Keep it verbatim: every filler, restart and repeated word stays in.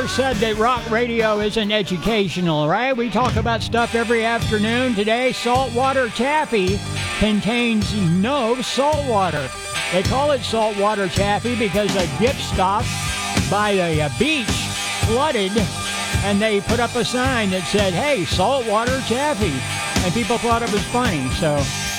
ever said that rock radio isn't educational, right? We talk about stuff every afternoon. Today, saltwater taffy contains no salt water. They call it saltwater taffy because a dip stop by the uh, beach flooded, and they put up a sign that said, hey, saltwater taffy. And people thought it was funny, so